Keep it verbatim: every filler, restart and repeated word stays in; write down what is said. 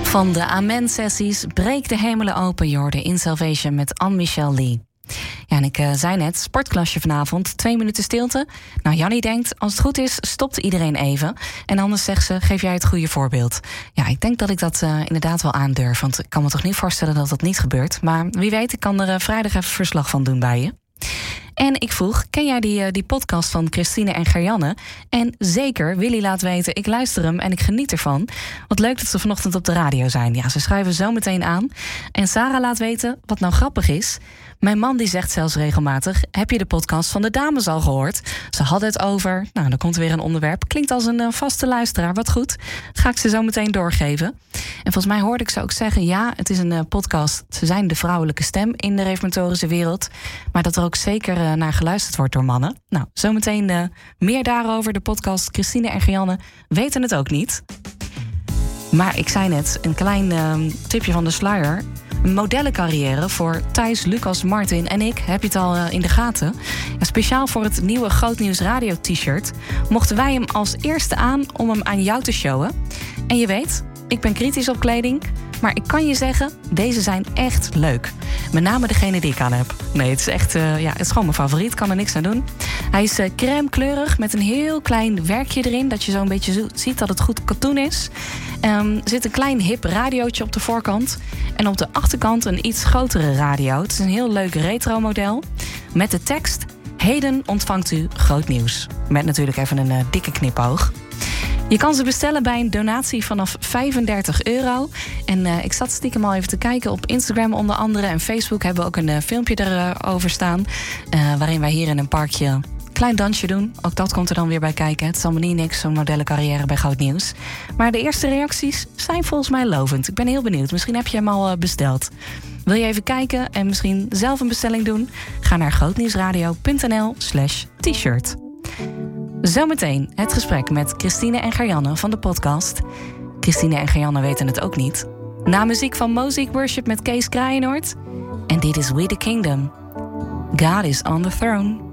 Van de Amen-sessies Breek de hemelen open, je hoorde In Salvation met Anne-Michelle Lee. Ja, en ik uh, zei net, sportklasje vanavond, twee minuten stilte. Nou, Jannie denkt, als het goed is, stopt iedereen even. En anders zegt ze, geef jij het goede voorbeeld. Ja, ik denk dat ik dat uh, inderdaad wel aandurf. Want ik kan me toch niet voorstellen dat dat niet gebeurt. Maar wie weet, ik kan er uh, vrijdag even verslag van doen bij je. En ik vroeg, ken jij die, uh, die podcast van Christine en Gerjanne? En zeker, Willy laat weten, ik luister hem en ik geniet ervan. Wat leuk dat ze vanochtend op de radio zijn. Ja, ze schuiven zo meteen aan. En Sarah laat weten, wat nou grappig is. Mijn man die zegt zelfs regelmatig, heb je de podcast van de dames al gehoord? Ze hadden het over, nou, dan komt er weer een onderwerp. Klinkt als een uh, vaste luisteraar, wat goed. Ga ik ze zo meteen doorgeven. En volgens mij hoorde ik ze ook zeggen, ja, het is een uh, podcast. Ze zijn de vrouwelijke stem in de reformatorische wereld. Maar dat er ook zeker uh, naar geluisterd wordt door mannen. Nou, zometeen uh, meer daarover. De podcast Christine en Gerjanne weten het ook niet. Maar ik zei net, een klein uh, tipje van de sluier. Een modellencarrière voor Thijs, Lucas, Martin en ik, heb je het al uh, in de gaten. Ja, speciaal voor het nieuwe Groot Nieuws Radio t-shirt mochten wij hem als eerste aan om hem aan jou te showen. En je weet, ik ben kritisch op kleding, maar ik kan je zeggen, deze zijn echt leuk. Met name degene die ik aan heb. Nee, het is echt, uh, ja, het is gewoon mijn favoriet, kan er niks aan doen. Hij is uh, crème kleurig met een heel klein werkje erin, dat je zo'n beetje zo ziet dat het goed katoen is. Um, er zit een klein hip radiootje op de voorkant. En op de achterkant een iets grotere radio. Het is een heel leuk retro model. Met de tekst, heden ontvangt u groot nieuws. Met natuurlijk even een uh, dikke knipoog. Je kan ze bestellen bij een donatie vanaf vijfendertig euro. En uh, ik zat stiekem al even te kijken op Instagram onder andere. En Facebook hebben we ook een uh, filmpje erover staan. Uh, waarin wij hier in een parkje een klein dansje doen. Ook dat komt er dan weer bij kijken. Het is allemaal niet niks, zo'n modellencarrière bij Groot Nieuws. Maar de eerste reacties zijn volgens mij lovend. Ik ben heel benieuwd. Misschien heb je hem al uh, besteld. Wil je even kijken en misschien zelf een bestelling doen? Ga naar grootnieuwsradio.nl slash t-shirt. Zometeen het gesprek met Christine en Gerjanne van de podcast. Christine en Gerjanne weten het ook niet. Na muziek van Mosaic Worship met Kees Kraaienoord. En dit is We the Kingdom. God is on the throne.